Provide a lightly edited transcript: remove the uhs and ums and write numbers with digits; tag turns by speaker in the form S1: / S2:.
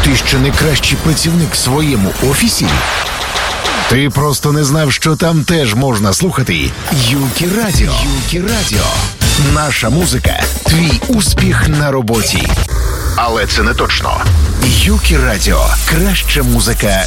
S1: Ти що не кращий працівник в своєму офісі? Ти просто не знав, що там теж можна слухати Юкі Радіо. Юкі Радіо. Наша музика – твій успіх на роботі. Але це не точно. Юкі Радіо. Краща музика